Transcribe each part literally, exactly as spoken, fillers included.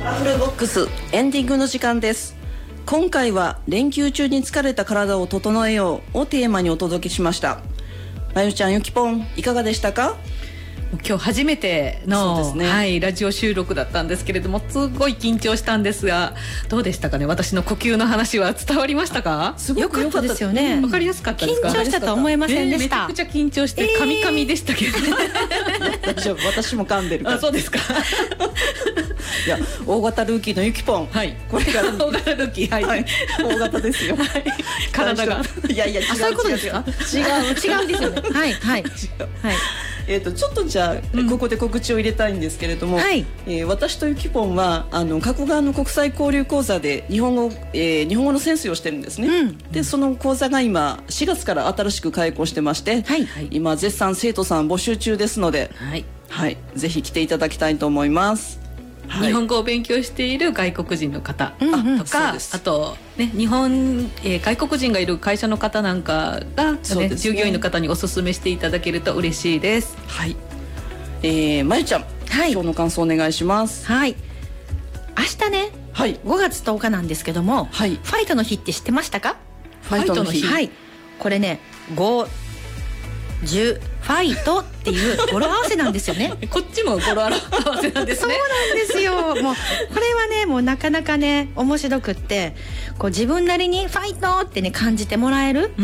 カラフルボックスエンディングの時間です。今回は連休中に疲れた体を整えようをテーマにお届けしました。まゆちゃん、ゆきぽん、いかがでしたか？ 今日初めての、そうですね、はい、ラジオ収録だったんですけれども、すごい緊張したんですが、どうでしたかね。私の呼吸の話は伝わりましたか？ すごく良かったですよね。 わかりやすかったですか？ 緊張したとは思いませんでした。 えー、めちゃくちゃ緊張してカミカミでしたけど、 えー、大丈夫、私も噛んでるから。 あ、そうですか。 いや、大型ルーキーのゆきぽん、 はい、 これから大型ルーキー、はい、はい、 大型ですよ、はい、 体が、 いやいや、違う、 そういうことですか？違う違うんですよね。はいはいはい。 えー、とちょっとじゃあ、うん、ここで告知を入れたいんですけれども、はい、えー、私とゆきぽんはあの加古川の国際交流講座で日本語、えー、日本語の先生をしてるんですね、うん、でその講座が今しがつから新しく開講してまして、はい、今絶賛生徒さん募集中ですので、はいはい、ぜひ来ていただきたいと思います。 はい、日本語を勉強している外国人の方とか、うんうん、あと、ね、日本、えー、外国人がいる会社の方なんかが、ねね、従業員の方にお勧めしていただけると嬉しいです。 はい、えー、まゆちゃん、はい、今日の感想お願いします。 はい、明日ね、はい、ごがつとおかなんですけども、はい、ファイトの日って知ってましたか？ ファイトの日、 はい、これね、ご、じゅうファイトっていう語呂合わせなんですよね。 こっちも語呂合わせなんですね。 そうなんですよ。もうこれはね、もうなかなかね面白くって、こう自分なりにファイトってね感じてもらえる、うん、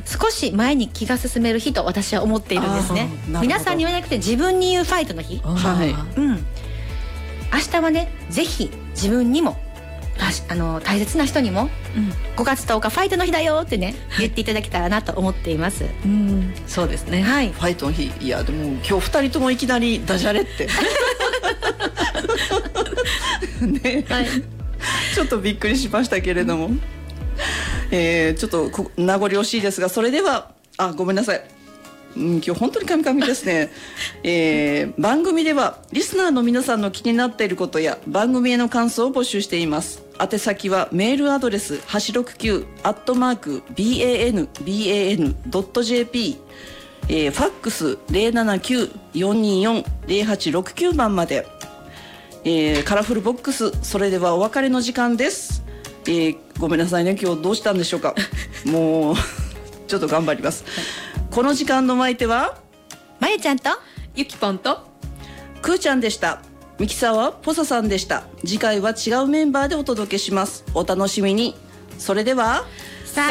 少し前に気が進める日と私は思っているんですね。皆さんに言わなくて自分に言うファイトの日。はい。うん。明日はね、ぜひ自分にもあの大切な人にも、うん、ごがつとおかファイトの日だよってね言っていただけたらなと思っています。 うん、そうですね、 はい、 ファイトの日。いやでも今日ふたりともいきなりダジャレってね、はい、ちょっとびっくりしましたけれども、うん、えー、ちょっとこ名残惜しいですが、それではあごめんなさい、うん、今日本当にカミカミですね、えー、番組ではリスナーの皆さんの気になっていることや番組への感想を募集しています。宛先はメールアドレス はちろくきゅう アットマーク ビーエーエヌビーエーエヌ ドット ジェーピー、えー、ファックス ゼロななきゅう よんにーよん ゼロはちろくきゅう 番まで、えー、カラフルボックス、それではお別れの時間です。えー、ごめんなさいね、今日どうしたんでしょうか。もうちょっと頑張ります、はい、この時間のお相手はまゆちゃんとゆきぽんとくーちゃんでした。ミキサーはポサさんでした。次回は違うメンバーでお届けします。お楽しみに。それでは